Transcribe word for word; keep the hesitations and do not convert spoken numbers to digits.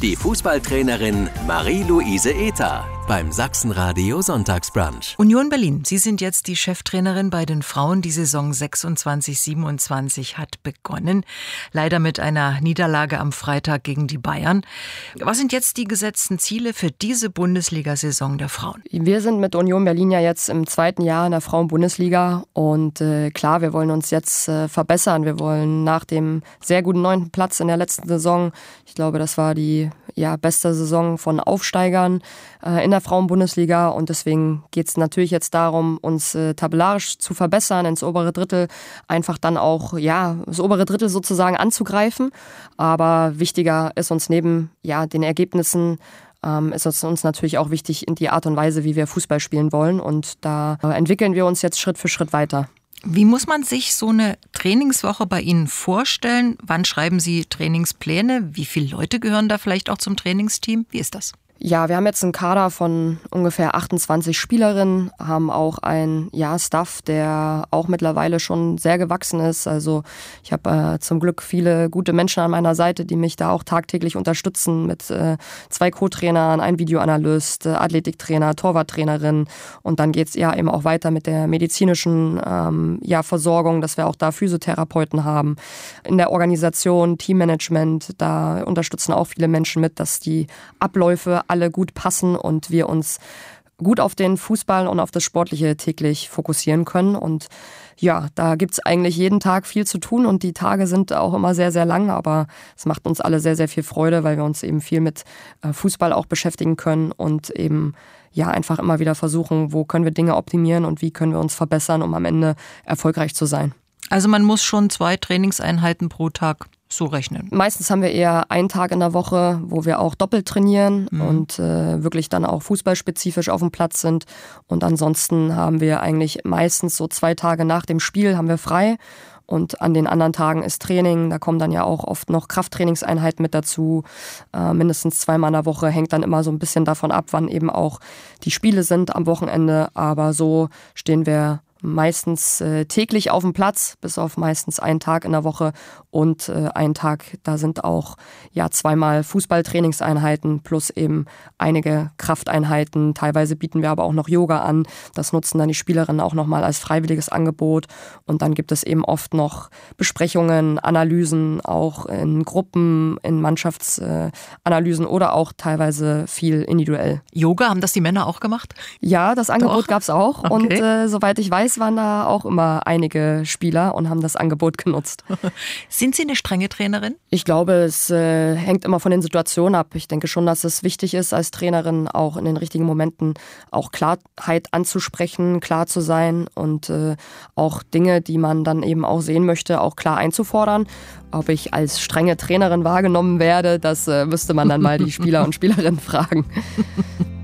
Die Fußballtrainerin Marie-Louise Ether beim Sachsenradio Sonntagsbrunch. Union Berlin, Sie sind jetzt die Cheftrainerin bei den Frauen. Die Saison sechsundzwanzig siebenundzwanzig hat begonnen. Leider mit einer Niederlage am Freitag gegen die Bayern. Was sind jetzt die gesetzten Ziele für diese Bundesliga-Saison der Frauen? Wir sind mit Union Berlin ja jetzt im zweiten Jahr in der Frauen-Bundesliga. Und äh, klar, wir wollen uns jetzt äh, verbessern. Wir wollen nach dem sehr guten neunten Platz in der letzten Saison, ich glaube, das war die ja, beste Saison von Aufsteigern äh, in der Frauen-Bundesliga, und deswegen geht es natürlich jetzt darum, uns äh, tabellarisch zu verbessern, ins obere Drittel einfach dann auch, ja, das obere Drittel sozusagen anzugreifen. Aber wichtiger ist uns neben ja, den Ergebnissen, ähm, ist es uns natürlich auch wichtig in die Art und Weise, wie wir Fußball spielen wollen, und da äh, entwickeln wir uns jetzt Schritt für Schritt weiter. Wie muss man sich so eine Trainingswoche bei Ihnen vorstellen? Wann schreiben Sie Trainingspläne? Wie viele Leute gehören da vielleicht auch zum Trainingsteam? Wie ist das? Ja, wir haben jetzt einen Kader von ungefähr achtundzwanzig Spielerinnen, haben auch einen ja, Staff, der auch mittlerweile schon sehr gewachsen ist. Also ich habe äh, zum Glück viele gute Menschen an meiner Seite, die mich da auch tagtäglich unterstützen mit äh, zwei Co-Trainern, ein Videoanalyst, äh, Athletiktrainer, Torwarttrainerin, und dann geht's ja eben auch weiter mit der medizinischen ähm, ja, Versorgung, dass wir auch da Physiotherapeuten haben. In der Organisation, Teammanagement, da unterstützen auch viele Menschen mit, dass die Abläufe alle gut passen und wir uns gut auf den Fußball und auf das Sportliche täglich fokussieren können. Und ja, da gibt es eigentlich jeden Tag viel zu tun, und die Tage sind auch immer sehr, sehr lang, aber es macht uns alle sehr, sehr viel Freude, weil wir uns eben viel mit Fußball auch beschäftigen können und eben ja einfach immer wieder versuchen, wo können wir Dinge optimieren und wie können wir uns verbessern, um am Ende erfolgreich zu sein. Also man muss schon zwei Trainingseinheiten pro Tag so rechnen. Meistens haben wir eher einen Tag in der Woche, wo wir auch doppelt trainieren mhm. und äh, wirklich dann auch fußballspezifisch auf dem Platz sind. Und ansonsten haben wir eigentlich meistens so zwei Tage nach dem Spiel haben wir frei. Und an den anderen Tagen ist Training, da kommen dann ja auch oft noch Krafttrainingseinheiten mit dazu. Äh, mindestens zweimal in der Woche, hängt dann immer so ein bisschen davon ab, wann eben auch die Spiele sind am Wochenende. Aber so stehen wir meistens äh, täglich auf dem Platz, bis auf meistens einen Tag in der Woche, und äh, einen Tag, da sind auch ja zweimal Fußballtrainingseinheiten plus eben einige Krafteinheiten. Teilweise bieten wir aber auch noch Yoga an. Das nutzen dann die Spielerinnen auch nochmal als freiwilliges Angebot. Und dann gibt es eben oft noch Besprechungen, Analysen, auch in Gruppen, in Mannschaftsanalysen äh, oder auch teilweise viel individuell. Yoga, haben das die Männer auch gemacht? Ja, das Angebot gab es auch. Okay. Und äh, soweit ich weiß, waren da auch immer einige Spieler und haben das Angebot genutzt. Sind Sie eine strenge Trainerin? Ich glaube, es äh, hängt immer von den Situationen ab. Ich denke schon, dass es wichtig ist, als Trainerin auch in den richtigen Momenten auch Klarheit anzusprechen, klar zu sein und äh, auch Dinge, die man dann eben auch sehen möchte, auch klar einzufordern. Ob ich als strenge Trainerin wahrgenommen werde, das äh, müsste man dann mal die Spieler und Spielerinnen fragen.